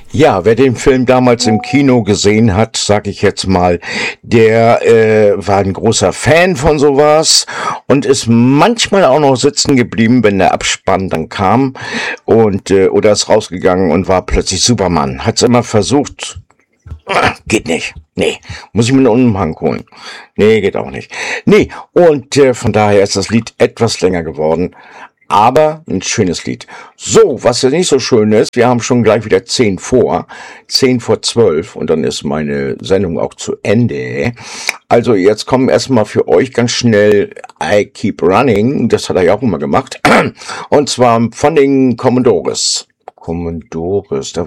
Ja, wer den Film damals im Kino gesehen hat, sag ich jetzt mal, der war ein großer Fan von sowas und ist manchmal auch noch sitzen geblieben, wenn der Abspann dann kam und oder ist rausgegangen und war plötzlich Superman. Hat's immer versucht, geht nicht. Nee, muss ich mir einen Umhang holen. Nee, geht auch nicht. Nee, und von daher ist das Lied etwas länger geworden. Aber ein schönes Lied. So, was jetzt nicht so schön ist, wir haben schon gleich wieder 10 vor 12 und dann ist meine Sendung auch zu Ende. Also jetzt kommen erstmal für euch ganz schnell I Keep Running, das hat er ja auch immer gemacht. Und zwar von den Commodores. Commodores, da